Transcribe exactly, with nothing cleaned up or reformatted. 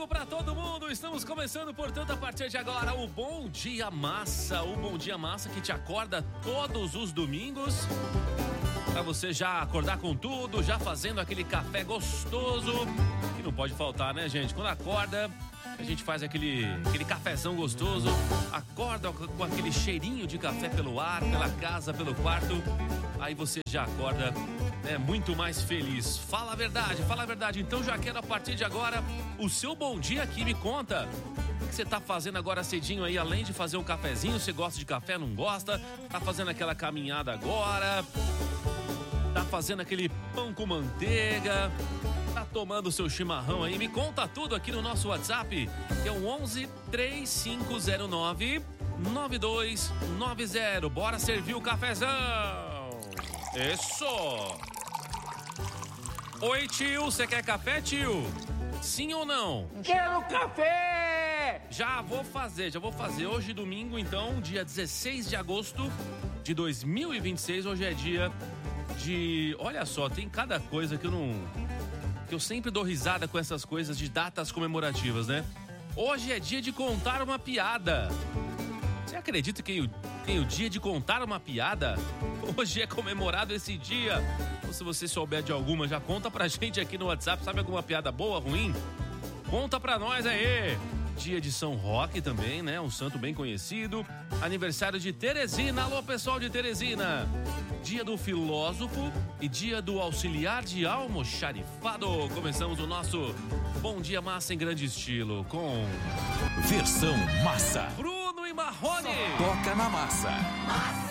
domingo pra todo mundo. Estamos começando, portanto, a partir de agora, o Bom Dia Massa. O Bom Dia Massa que te acorda todos os domingos. Pra você já acordar com tudo, já fazendo aquele café gostoso. Que não pode faltar, né, gente? Quando acorda, a gente faz aquele, aquele cafezão gostoso. Acorda com aquele cheirinho de café pelo ar, pela casa, pelo quarto. Aí você já acorda, né, muito mais feliz. Fala a verdade, fala a verdade. Então já quero a partir de agora o seu bom dia aqui. Me conta o que você tá fazendo agora cedinho aí, além de fazer um cafezinho. Você gosta de café, não gosta? Tá fazendo aquela caminhada agora? Tá fazendo aquele pão com manteiga? Tá tomando o seu chimarrão aí? Me conta tudo aqui no nosso WhatsApp, que é o onze, três cinco zero nove, nove dois nove zero. Bora servir o cafezão! Isso! Oi, tio, você quer café, tio? Sim ou não? Quero café! Já vou fazer, já vou fazer. Hoje, domingo, então, dia dezesseis de agosto de dois mil e vinte e seis. Hoje é dia de... Olha só, tem cada coisa que eu não... que eu sempre dou risada com essas coisas de datas comemorativas, né? Hoje é dia de contar uma piada. Você acredita que tem o dia de contar uma piada? Hoje é comemorado esse dia. Ou se você souber de alguma, já conta pra gente aqui no WhatsApp. Sabe alguma piada boa, ruim? Conta pra nós aí. Dia de São Roque também, né? Um santo bem conhecido. Aniversário de Teresina. Alô, pessoal de Teresina. Dia do filósofo e dia do auxiliar de almoxarifado. Começamos o nosso Bom Dia Massa em grande estilo com... Versão Massa. Bruno e Marrone. Toca na massa. Massa!